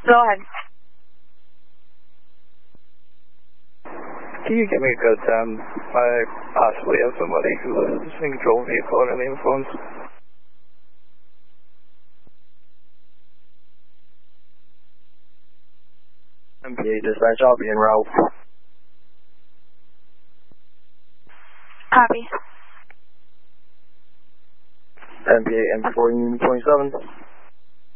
Go ahead. Can you give me a good time? I possibly have somebody who is in control of the vehicle under the influence. MPA dispatch, I'll be en route. Copy. MPA M4 Union 27.